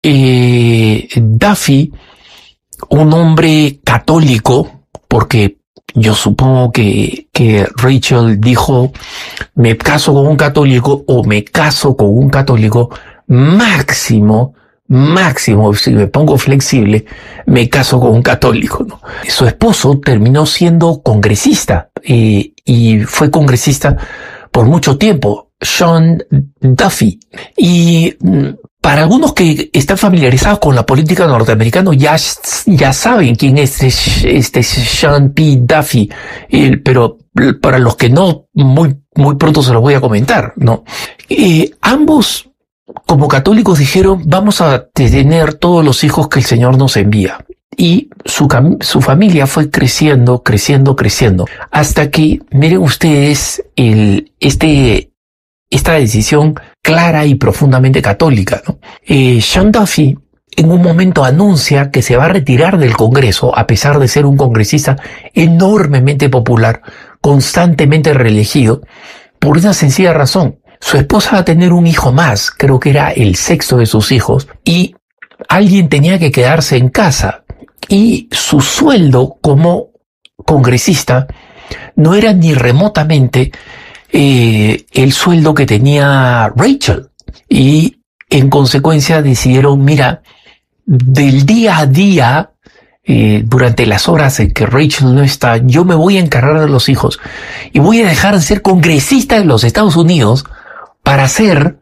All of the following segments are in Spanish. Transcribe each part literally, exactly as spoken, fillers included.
eh, Duffy, un hombre católico, porque yo supongo que, que Rachel dijo, me caso con un católico o me caso con un católico, máximo, máximo, si me pongo flexible, me caso con un católico, ¿no? Su esposo terminó siendo congresista, eh, y fue congresista por mucho tiempo, Sean Duffy. Y para algunos que están familiarizados con la política norteamericana ya, ya saben quién es este, este Sean P. Duffy, eh, pero para los que no, muy, muy pronto se los voy a comentar, ¿no? Eh, ambos, como católicos, dijeron, vamos a tener todos los hijos que el Señor nos envía. Y su, su familia fue creciendo, creciendo, creciendo, hasta que, miren ustedes, el, este, esta decisión clara y profundamente católica, ¿no? Eh, Sean Duffy en un momento anuncia que se va a retirar del Congreso, a pesar de ser un congresista enormemente popular, constantemente reelegido, por una sencilla razón. Su esposa va a tener un hijo más, creo que era el sexto de sus hijos, y alguien tenía que quedarse en casa. Y su sueldo como congresista no era ni remotamente eh, el sueldo que tenía Rachel. Y en consecuencia decidieron, mira, del día a día, eh, durante las horas en que Rachel no está, yo me voy a encargar de los hijos y voy a dejar de ser congresista de los Estados Unidos para ser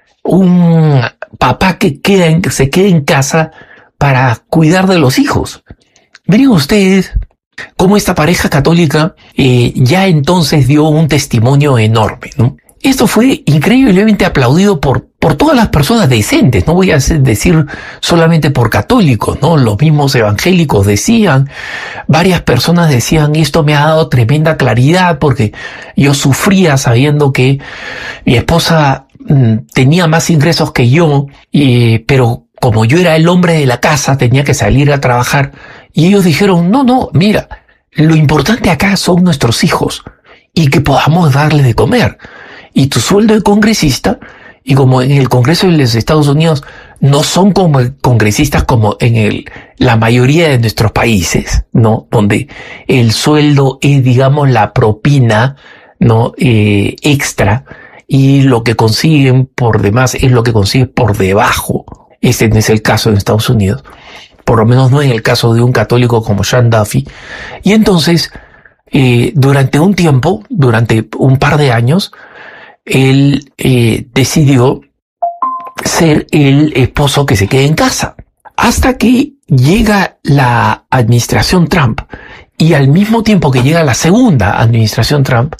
un papá que queda en, se quede en casa para cuidar de los hijos. Miren ustedes cómo esta pareja católica eh, ya entonces dio un testimonio enorme, ¿no? Esto fue increíblemente aplaudido por, por todas las personas decentes, no voy a decir solamente por católicos, ¿no? Los mismos evangélicos decían, varias personas decían, esto me ha dado tremenda claridad porque yo sufría sabiendo que mi esposa mmm, tenía más ingresos que yo, eh, pero como yo era el hombre de la casa, tenía que salir a trabajar. Y ellos dijeron, no, no, mira, lo importante acá son nuestros hijos y que podamos darles de comer. Y tu sueldo de congresista, y como en el Congreso de los Estados Unidos no son como congresistas como en el, la mayoría de nuestros países, ¿no? Donde el sueldo es, digamos, la propina, ¿no? Eh, extra, y lo que consiguen por demás es lo que consiguen por debajo. Este no es el caso en Estados Unidos, por lo menos no en el caso de un católico como Sean Duffy. Y entonces, eh, durante un tiempo, durante un par de años, él eh, decidió ser el esposo que se quede en casa. Hasta que llega la administración Trump, y al mismo tiempo que llega la segunda administración Trump,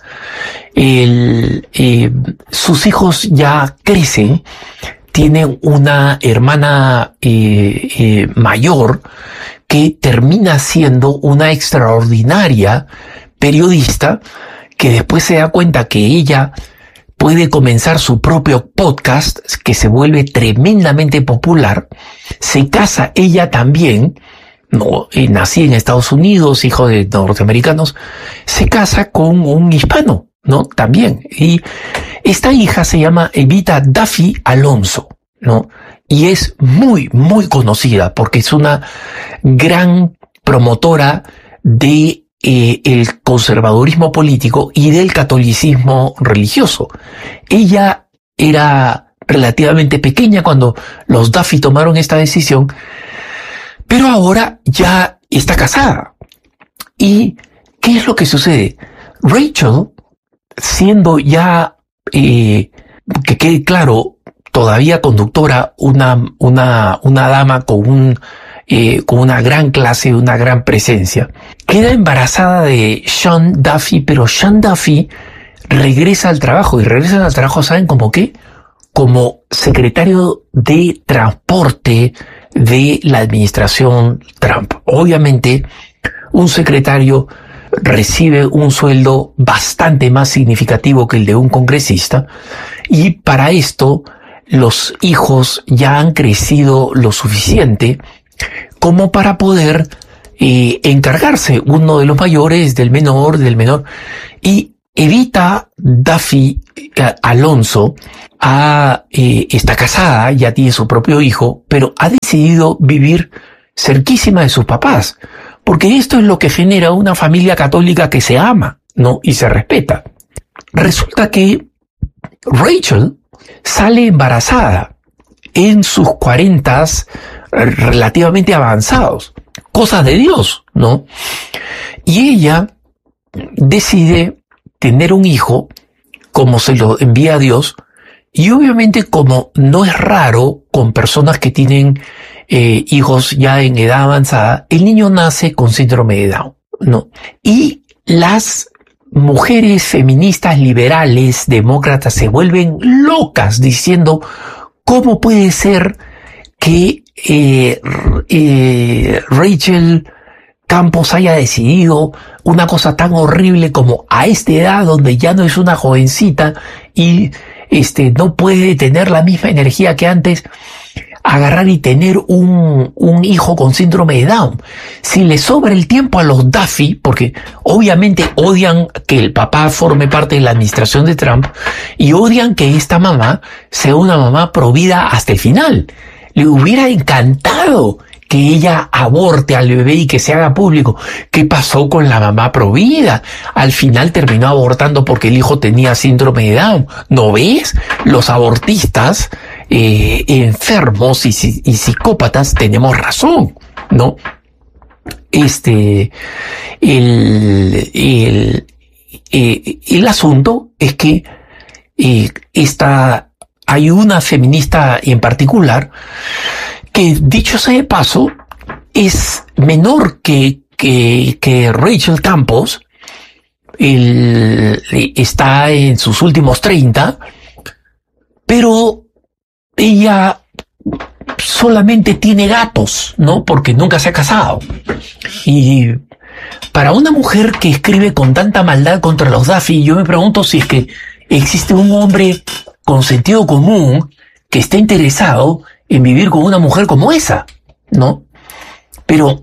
el, eh, sus hijos ya crecen. Tiene una hermana eh, eh, mayor que termina siendo una extraordinaria periodista que después se da cuenta que ella puede comenzar su propio podcast que se vuelve tremendamente popular. Se casa ella también, no, eh, nací en Estados Unidos, hijo de norteamericanos, se casa con un hispano, ¿no? También. Y esta hija se llama Evita Duffy Alonso, ¿no? Y es muy, muy conocida porque es una gran promotora de eh, el conservadurismo político y del catolicismo religioso. Ella era relativamente pequeña cuando los Duffy tomaron esta decisión, pero ahora ya está casada. ¿Y qué es lo que sucede? Rachel, siendo ya, eh, que quede claro, todavía conductora, una, una, una dama con un, eh, con una gran clase, una gran presencia, queda embarazada de Sean Duffy, pero Sean Duffy regresa al trabajo, y regresa al trabajo, ¿saben cómo qué? Como secretario de transporte de la administración Trump. Obviamente, un secretario recibe un sueldo bastante más significativo que el de un congresista, y para esto los hijos ya han crecido lo suficiente como para poder eh, encargarse, uno de los mayores del menor, del menor, y Evita Duffy eh, Alonso ha, eh, está casada, ya tiene su propio hijo, pero ha decidido vivir cerquísima de sus papás, porque esto es lo que genera una familia católica que se ama, ¿no? Y se respeta. Resulta que Rachel sale embarazada en sus cuarentas relativamente avanzados, cosas de Dios, ¿no? Y ella decide tener un hijo como se lo envía a Dios, y obviamente como no es raro con personas que tienen eh, hijos ya en edad avanzada, el niño nace con síndrome de Down, ¿no? Y las mujeres feministas liberales, demócratas, se vuelven locas diciendo cómo puede ser que eh, eh, Rachel Campos haya decidido una cosa tan horrible como a esta edad donde ya no es una jovencita y este no puede tener la misma energía que antes, agarrar y tener un, un hijo con síndrome de Down. Si le sobra el tiempo a los Duffy, porque obviamente odian que el papá forme parte de la administración de Trump y odian que esta mamá sea una mamá provida hasta el final. Le hubiera encantado que ella aborte al bebé y que se haga público. ¿Qué pasó con la mamá provida? Al final terminó abortando porque el hijo tenía síndrome de Down. ¿No ves? Los abortistas eh, enfermos y, y psicópatas tenemos razón, ¿no? Este, el, el, eh, el asunto es que eh, esta, hay una feminista en particular que, dicho sea de paso, es menor que, que, que Rachel Campos. Él está en sus últimos treinta, pero ella solamente tiene gatos, ¿no? Porque nunca se ha casado. Y para una mujer que escribe con tanta maldad contra los Duffy, yo me pregunto si es que existe un hombre con sentido común que esté interesado en vivir con una mujer como esa, ¿no? Pero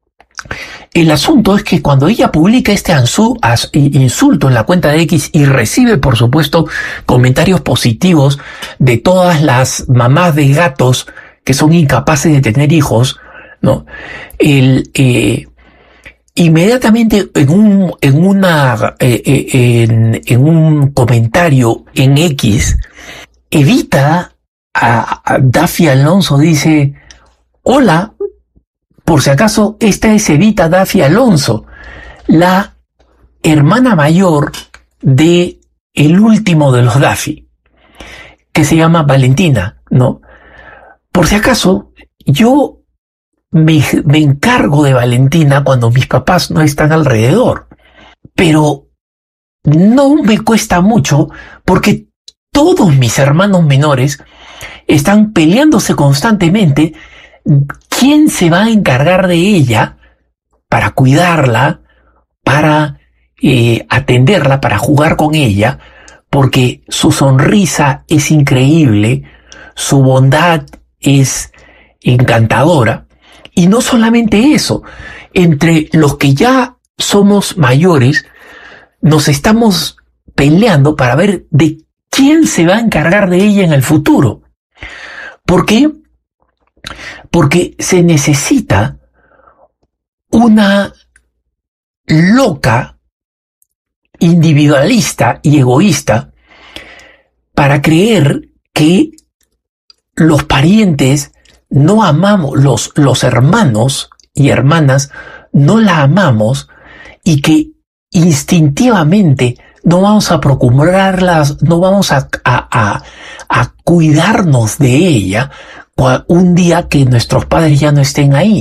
el asunto es que cuando ella publica este insulto en la cuenta de X y recibe, por supuesto, comentarios positivos de todas las mamás de gatos que son incapaces de tener hijos, ¿no? El, eh, inmediatamente en un, en una, eh, eh, en, en un comentario en X, Evita A, a Duffy Alonso dice: hola, por si acaso, esta es Evita Duffy Alonso, la hermana mayor de el último de los Duffy, que se llama Valentina, ¿no? Por si acaso, yo me, me encargo de Valentina cuando mis papás no están alrededor, pero no me cuesta mucho porque todos mis hermanos menores están peleándose constantemente quién se va a encargar de ella para cuidarla, para eh, atenderla, para jugar con ella, porque su sonrisa es increíble, su bondad es encantadora. Y no solamente eso, entre los que ya somos mayores, nos estamos peleando para ver de quién se va a encargar de ella en el futuro. ¿Por qué? Porque se necesita una loca, individualista y egoísta para creer que los parientes no amamos, los, los hermanos y hermanas no la amamos y que instintivamente no vamos a procurarlas, no vamos a, a, a, a cuidarnos de ella un día que nuestros padres ya no estén ahí.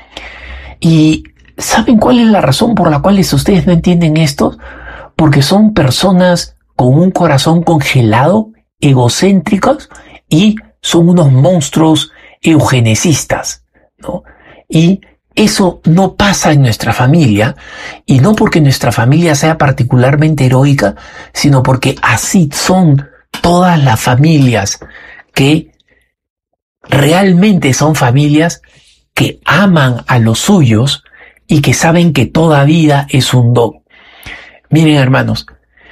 ¿Y saben cuál es la razón por la cual ustedes no entienden esto? Porque son personas con un corazón congelado, egocéntricos, y son unos monstruos eugenesistas, ¿no? Y eso no pasa en nuestra familia, y no porque nuestra familia sea particularmente heroica, sino porque así son todas las familias que realmente son familias que aman a los suyos y que saben que toda vida es un don. Miren, hermanos,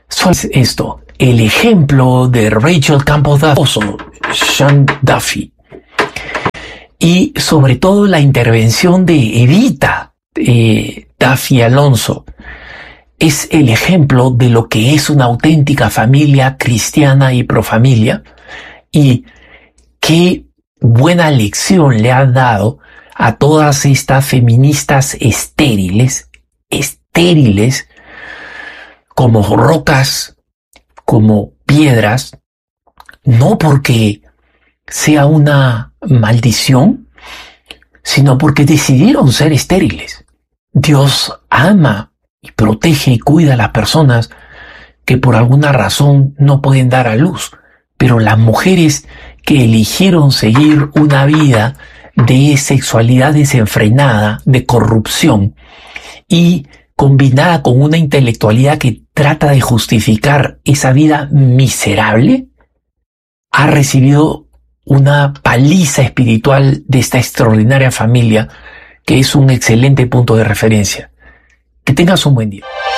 Solo es esto, el ejemplo de Rachel Campos Duffy, Sean Duffy, y sobre todo la intervención de Evita eh, Duffy Alonso, es el ejemplo de lo que es una auténtica familia cristiana y profamilia, y qué buena lección le han dado a todas estas feministas estériles, estériles, como rocas, como piedras, no porque sea una maldición, sino porque decidieron ser estériles. Dios ama y protege y cuida a las personas que por alguna razón no pueden dar a luz, pero las mujeres que eligieron seguir una vida de sexualidad desenfrenada, de corrupción, y combinada con una intelectualidad que trata de justificar esa vida miserable, ha recibido una paliza espiritual de esta extraordinaria familia que es un excelente punto de referencia. Que tengas un buen día.